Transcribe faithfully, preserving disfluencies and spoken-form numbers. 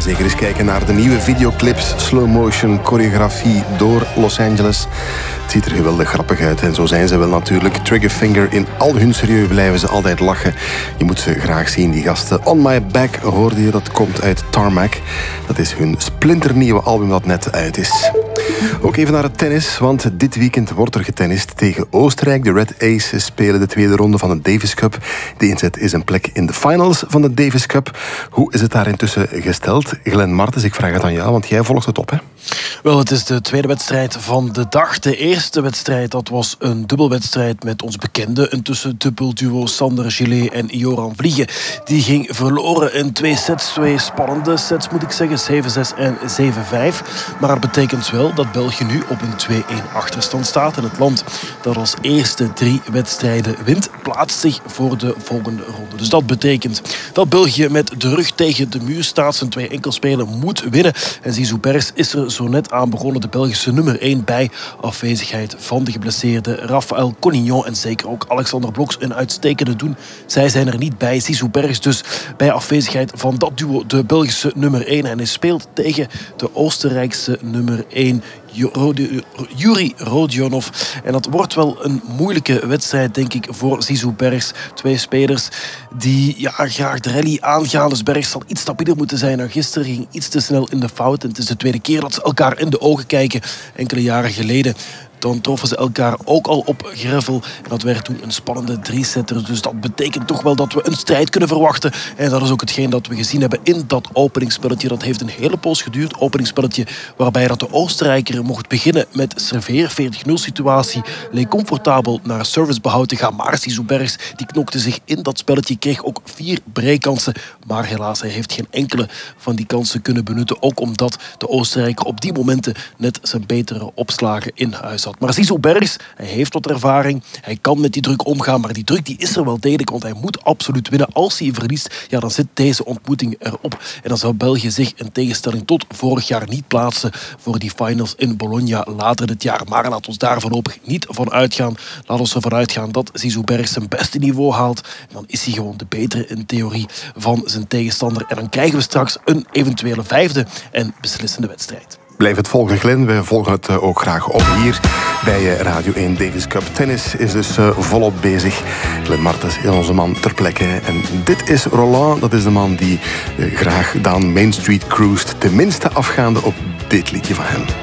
zeker eens kijken naar de nieuwe videoclips, slow motion, choreografie door Los Angeles. Het ziet er geweldig grappig uit en zo zijn ze wel natuurlijk. Triggerfinger, in al hun serieus blijven ze altijd lachen. Je moet ze graag zien, die gasten. On My Back hoorde je, dat komt uit Tarmac. Dat is hun splinternieuwe album dat net uit is. Ook even naar het tennis, want dit weekend wordt er getennist tegen Oostenrijk. De Red Aces spelen de tweede ronde van de Davis Cup. De inzet is een plek in de finals van de Davis Cup. Hoe is het daar intussen gesteld? Glenn Martens, ik vraag het aan jou, want jij volgt het op, hè? Wel, het is de tweede wedstrijd van de dag. De eerste wedstrijd, dat was een dubbelwedstrijd met ons bekende intussen dubbelduo Sander Gillet en Joran Vliegen. Die ging verloren in twee sets, twee spannende sets moet ik zeggen, zeven zes en zeven vijf. Maar dat betekent wel dat België nu op een twee-één achterstand staat. En het land dat als eerste drie wedstrijden wint, plaatst zich voor de volgende ronde. Dus dat betekent dat België met de rug tegen de muur staat. Zijn twee enkelspelen moet winnen. En Zizou Bergs is er zo net aan begonnen, de Belgische nummer één, bij afwezigheid van de geblesseerde Raphaël Collignon en zeker ook Alexander Bloks een uitstekende doen. Zij zijn er niet bij. Zizou Bergs dus bij afwezigheid van dat duo, de Belgische nummer één. En hij speelt tegen de Oostenrijkse nummer één, Yuri Rodionov. En dat wordt wel een moeilijke wedstrijd, denk ik, voor Zizou Bergs. Twee spelers die ja, graag de rally aangaan. Dus Bergs zal iets stabieler moeten zijn dan gisteren. Ging iets te snel in de fout. En het is de tweede keer dat ze elkaar in de ogen kijken. Enkele jaren geleden. Dan troffen ze elkaar ook al op gravel. En dat werd toen een spannende drie-setter. Dus dat betekent toch wel dat we een strijd kunnen verwachten. En dat is ook hetgeen dat we gezien hebben in dat openingsspelletje. Dat heeft een hele poos geduurd. Openingsspelletje waarbij dat de Oostenrijker mocht beginnen met serveer. veertig nul situatie. Leek comfortabel naar servicebehoud te gaan. Maar Zizou Bergs die knokte zich in dat spelletje. Kreeg ook vier breakkansen. Maar helaas, hij heeft geen enkele van die kansen kunnen benutten. Ook omdat de Oostenrijker op die momenten net zijn betere opslagen in huis had. Maar Zizou Bergs, hij heeft wat ervaring. Hij kan met die druk omgaan, maar die druk die is er wel degelijk, want hij moet absoluut winnen. Als hij verliest, ja, dan zit deze ontmoeting erop. En dan zou België zich in tegenstelling tot vorig jaar niet plaatsen voor die finals in Bologna later dit jaar. Maar laat ons daar voorlopig niet van uitgaan. Laat ons ervan uitgaan dat Zizou Bergs zijn beste niveau haalt. En dan is hij gewoon de betere in theorie van zijn tegenstander. En dan krijgen we straks een eventuele vijfde en beslissende wedstrijd. Blijf het volgen, Glenn. We volgen het ook graag op hier bij Radio één. Davis Cup Tennis is dus volop bezig. Glenn Martens is onze man ter plekke. En dit is Roland, dat is de man die graag down Main Street cruist. Tenminste afgaande op dit liedje van hem.